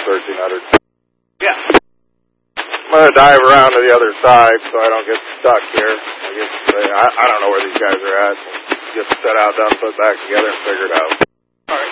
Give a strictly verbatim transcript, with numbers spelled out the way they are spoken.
thirteen hundred. Yeah. I'm going to dive around to the other side so I don't get stuck here. I guess I, I don't know where these guys are at. Get set out, done, put back together, and figure it out.